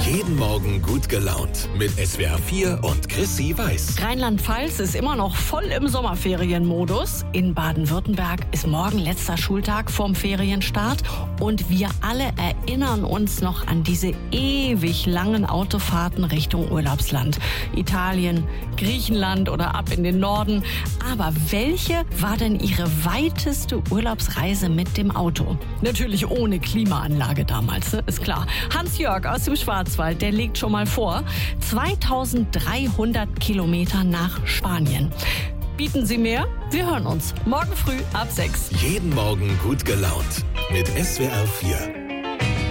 Jeden Morgen gut gelaunt mit SWR 4 und Chrissy Weiß. Rheinland-Pfalz ist immer noch voll im Sommerferienmodus. In Baden-Württemberg ist morgen letzter Schultag vorm Ferienstart. Und wir alle erinnern uns noch an diese ewig langen Autofahrten Richtung Urlaubsland. Italien, Griechenland oder ab in den Norden. Aber welche war denn Ihre weiteste Urlaubsreise mit dem Auto? Natürlich ohne Klimaanlage damals, ne? Ist klar. Hans-Jörg aus dem Schwarzwald, der legt schon mal vor. 2300 Kilometer nach Spanien. Bieten Sie mehr? Wir hören uns morgen früh ab 6. Jeden Morgen gut gelaunt mit SWR 4.